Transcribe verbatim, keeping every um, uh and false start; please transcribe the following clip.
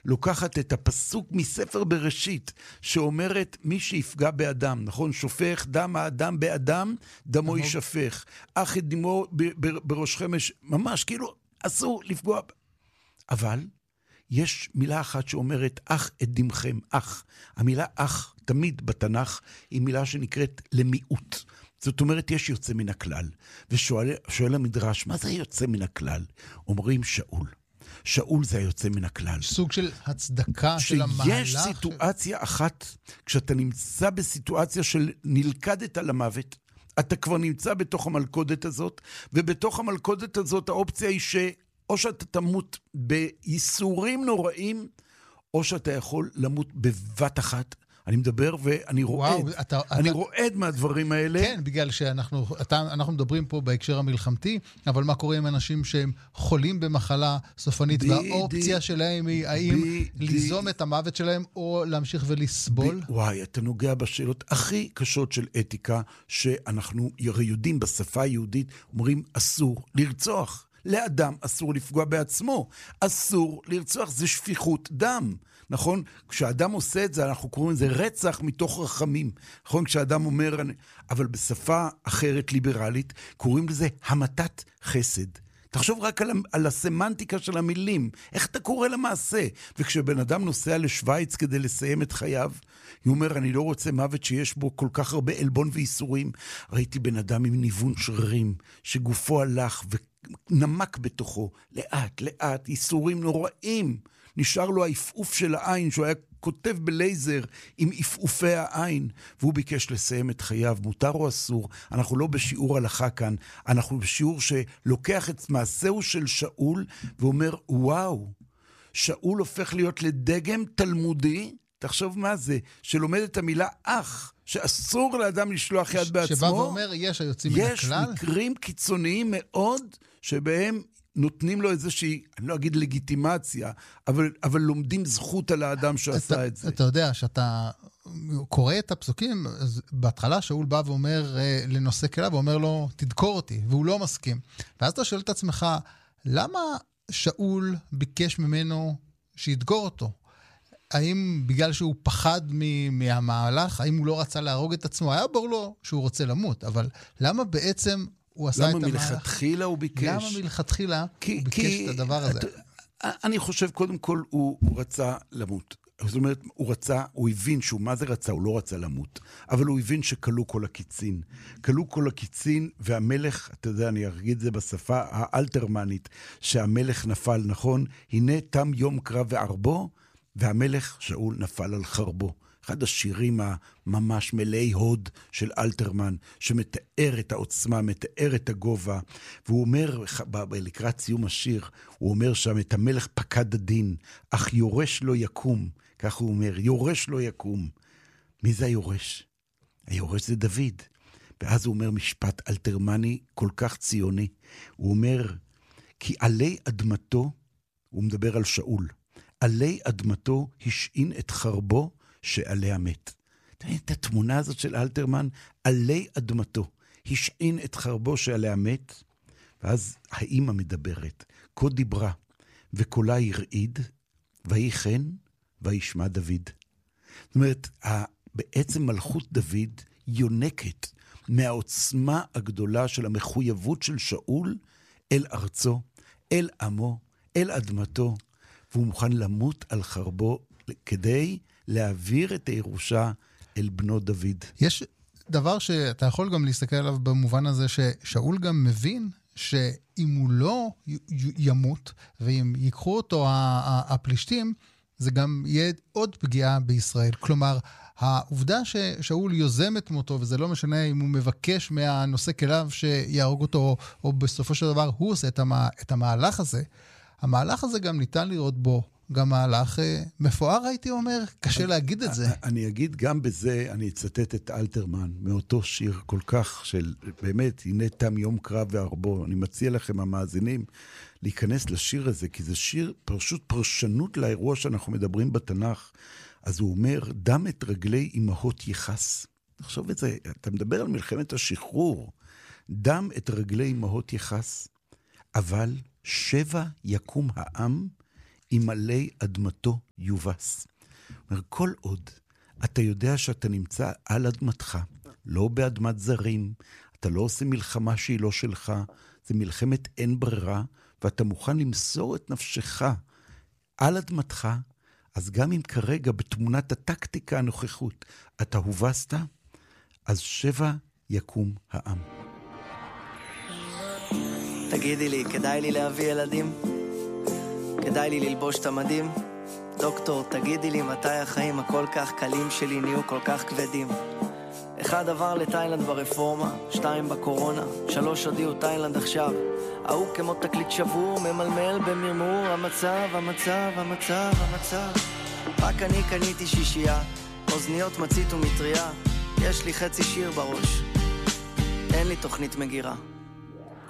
לוקחת את הפסוק מספר בראשית, שאומרת מי שיפגע באדם, נכון? שופך דם האדם באדם, דמו ישפך. אך את דמו ב- ב- בראשכם, ממש כאילו אסור לפגוע. אבל יש מילה אחת שאומרת אך את דמכם, אך. המילה אך תמיד בתנ"ך היא מילה שנקראת למיעוט. זאת אומרת, יש יוצא מן הכלל. ושואל המדרש, מה זה יוצא מן הכלל? אומרים שאול. שאול זה היוצא מן הכלל. סוג של הצדקה של המהלך. שיש סיטואציה ש... אחת, כשאתה נמצא בסיטואציה של נלכדת על המוות, אתה כבר נמצא בתוך המלכודת הזאת, ובתוך המלכודת הזאת האופציה היא שאו שאתה תמות בייסורים נוראים, או שאתה יכול למות בבת אחת. אני מדבר ואני רועד. וואו, אתה, אני אתה... רועד מהדברים האלה. כן, בגלל שאנחנו אתה, אנחנו מדברים פה בהקשר המלחמתי, אבל מה קורה עם אנשים שהם חולים במחלה סופנית, ב- והאופציה ב- שלהם היא האם ב- ליזום ב- את המוות שלהם או להמשיך ולסבול? ב- וואי, אתה נוגע בשאלות הכי קשות של אתיקה, שאנחנו יודעים בשפה היהודית, אומרים אסור לרצוח. לאדם אסור לפגוע בעצמו. אסור לרצוח, זה שפיכות דם. נכון? כשאדם עושה את זה, אנחנו קוראים לזה רצח מתוך רחמים. נכון? כשאדם אומר, אבל בשפה אחרת ליברלית, קוראים לזה המתת חסד. תחשוב רק על, על הסמנטיקה של המילים. איך אתה קורא למעשה? וכשבן אדם נוסע לשוויץ כדי לסיים את חייו, הוא אומר, אני לא רוצה מוות שיש בו כל כך הרבה אלבון ואיסורים. ראיתי בן אדם עם ניוון שרירים, שגופו הלך ונמק בתוכו, לאט, לאט, איסורים נוראים. נשאר לו האפעוף של העין, שהוא היה כותב בלייזר עם אפעופי העין, והוא ביקש לסיים את חייו. מותר או אסור? אנחנו לא בשיעור הלכה כאן, אנחנו בשיעור שלוקח את מעשהו של שאול, ואומר, וואו, שאול הופך להיות לדגם תלמודי, תחשוב מה זה, שלומד את המילה אח, שאסור לאדם לשלוח יד בעצמו. שבא ואומר, יש היוצאים מן הכלל. יש מקרים קיצוניים מאוד, שבהם נותנים לו איזושהי, אני לא אגיד לגיטימציה, אבל, אבל לומדים זכות על האדם שעשה אתה, את זה. אתה יודע, שאתה קורא את הפסוקים, אז בהתחלה שאול בא ואומר לנושא כלה, ואומר לו, תדקור אותי, והוא לא מסכים. ואז אתה שואל את עצמך, למה שאול ביקש ממנו שידקור אותו? האם בגלל שהוא פחד מהמהלך, האם הוא לא רצה להרוג את עצמו? היה ברור לו שהוא רוצה למות, אבל למה בעצם הוא עשה את המהלך? למה מלכתחילה הוא ביקש? למה מלכתחילה הוא ביקש את הדבר הזה? אני חושב, קודם כל, הוא רצה למות. זאת אומרת, הוא רצה, הוא הבין שהוא, מה זה רצה? הוא לא רצה למות. אבל הוא הבין שקלו כל הקיצין. קלו כל הקיצין, והמלך, אתה יודע, אני אגיד את זה בשפה האלתרמנית, שהמלך נפל, נכון? הנה תם יום קרב וערבו, והמלך שאול נפל על חרבו. אחד השירים הממש מלאי הוד של אלתרמן, שמתאר את העוצמה, מתאר את הגובה, והוא אומר, לקראת סיום השיר, הוא אומר שם, את המלך פקד הדין, אך יורש לא יקום, כך הוא אומר, יורש לא יקום. מי זה היורש? היורש זה דוד. ואז הוא אומר משפט אלתרמני כל כך ציוני, הוא אומר, כי עלי אדמתו, הוא מדבר על שאול, עלי אדמתו השעין את חרבו שעליה מת. את התמונה הזאת של אלתרמן, עלי אדמתו השעין את חרבו שעליה מת, ואז האמא מדברת, כה דיברה, וקולה ירעיד, ויהי כן, וישמע דוד. זאת אומרת, בעצם מלכות דוד יונקת מהעוצמה הגדולה של המחויבות של שאול אל ארצו, אל עמו, אל אדמתו, והוא מוכן למות על חרבו כדי להעביר את הירושה אל בנו דוד. יש דבר שאתה יכול גם להסתכל עליו במובן הזה, ששאול גם מבין שאם הוא לא ימות, ואם ייקחו אותו הפלישתים, זה גם יהיה עוד פגיעה בישראל. כלומר, העובדה ששאול יוזם את מותו, וזה לא משנה אם הוא מבקש מהנושא כליו שיהרוג אותו, או בסופו של דבר הוא עושה את המהלך הזה, המהלך הזה גם ניתן לראות בו, גם מהלך מפואר הייתי אומר, קשה להגיד את זה. אני אגיד גם בזה, אני אצטט את אלתרמן, מאותו שיר כל כך של, באמת, הנה תם יום קרב וערבו, אני מציע לכם המאזינים, להיכנס לשיר הזה, כי זה שיר פשוט פרשנות לאירוע שאנחנו מדברים בתנ"ך. אז הוא אומר, דם את רגלי אמהות יחס. תחשוב את זה, אתה מדבר על מלחמת השחרור, דם את רגלי אמהות יחס, אבל שבע יקום העם, עם מלא אדמתו יובס. אומר, כל עוד אתה יודע שאתה נמצא על אדמתך, לא באדמת זרים, אתה לא עושה מלחמה שהיא לא שלך, זה מלחמת אין ברירה, ואתה מוכן למסור את נפשך על אדמתך, אז גם אם כרגע בתמונת הטקטיקה הנוכחות אתה הובסת, אז שבע יקום העם. תגידי לי, כדאי לי להביא ילדים? כדאי לי ללבוש את המדים? דוקטור, תגידי לי מתי החיים הכל כך קלים שלי נהיו כל כך כבדים? אחד עבר לתאילנד ברפורמה, שתיים בקורונה, שלוש הודיעו תאילנד עכשיו. ההוא כמו תקליט שבור, ממלמל במרמור, המצב, המצב, המצב, המצב. רק אני קניתי שישייה, אוזניות מצית ומטריה, יש לי חצי שיר בראש, אין לי תוכנית מגירה.